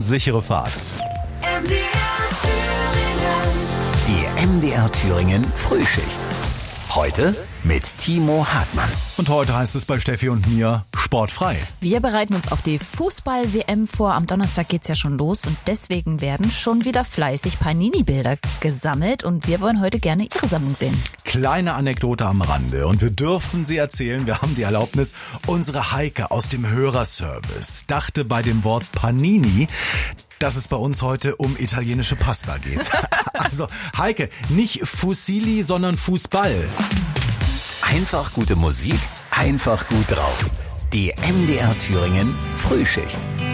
sichere Fahrt. Die MDR Thüringen Frühschicht. Heute mit Timo Hartmann. Und heute heißt es bei Steffi und mir sportfrei. Wir bereiten uns auf die Fußball-WM vor. Am Donnerstag geht's ja schon los und deswegen werden schon wieder fleißig Panini-Bilder gesammelt und wir wollen heute gerne Ihre Sammlung sehen. Kleine Anekdote am Rande und wir dürfen sie erzählen. Wir haben die Erlaubnis. Unsere Heike aus dem Hörerservice dachte bei dem Wort Panini, dass es bei uns heute um italienische Pasta geht. Also Heike, nicht Fusilli, sondern Fußball. Einfach gute Musik, einfach gut drauf. Die MDR Thüringen Frühschicht.